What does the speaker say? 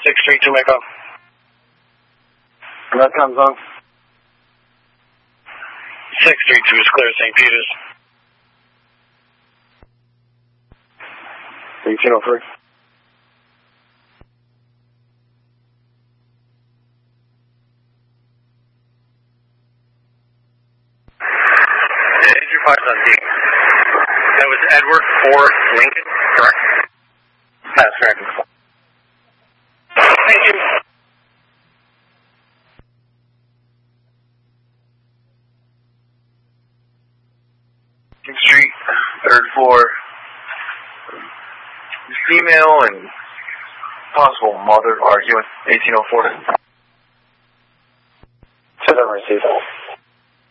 632 Mako. That comes on. 632 is clear, St. Peter's. 1803. Andrew 5 on D. That was Edward 4 Lincoln, correct? That's correct. Thank you. King Street, 3rd floor. Female and possible mother arguing. 1804. 7 received.